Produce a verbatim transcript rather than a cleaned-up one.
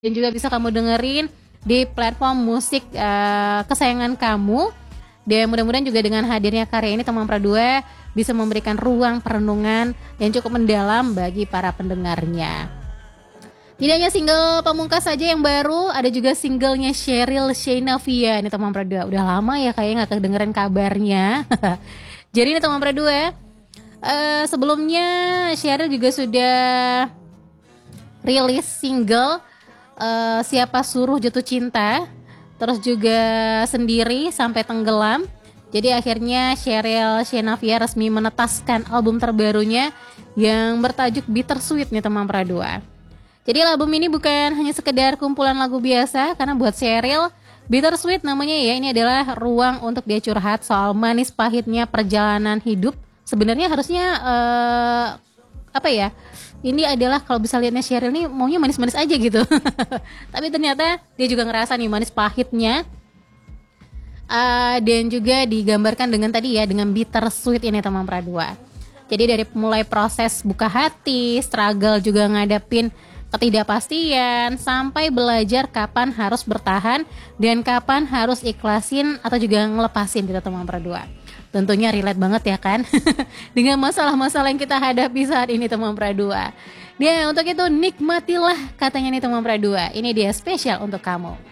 dan juga bisa kamu dengerin di platform musik uh, kesayangan kamu. Dan mudah-mudahan juga dengan hadirnya karya ini Teman Pradua bisa memberikan ruang perenungan yang cukup mendalam bagi para pendengarnya. Tidak hanya single Pamungkas saja yang baru, ada juga singlenya Sheryl Sheinafia. Ini Teman Pradua, udah lama ya kayaknya gak kedengeran kabarnya. Jadi ini Teman Pradua, uh, sebelumnya Sheryl juga sudah rilis single uh, Siapa Suruh Jatuh Cinta, terus juga Sendiri Sampai Tenggelam. Jadi akhirnya Sheryl Sheinafia resmi menetaskan album terbarunya yang bertajuk Bittersweet nih Teman Pradua. Jadi album ini bukan hanya sekedar kumpulan lagu biasa, karena buat Sheryl, Bittersweet namanya ya, ini adalah ruang untuk dia curhat soal manis pahitnya perjalanan hidup. Sebenarnya harusnya uh, apa ya, ini adalah kalau bisa lihatnya Sheryl nih maunya manis-manis aja gitu. Tapi ternyata dia juga ngerasa nih manis pahitnya. Uh, dan juga digambarkan dengan tadi ya, dengan bittersweet ini Teman Pradua. Jadi dari mulai proses buka hati, struggle juga ngadepin ketidakpastian, sampai belajar kapan harus bertahan dan kapan harus ikhlasin atau juga ngelepasin gitu Teman Pradua. Tentunya relate banget ya kan dengan masalah-masalah yang kita hadapi saat ini Teman Pradua. Dia untuk itu nikmatilah katanya nih Teman Pradua. Ini dia spesial untuk kamu.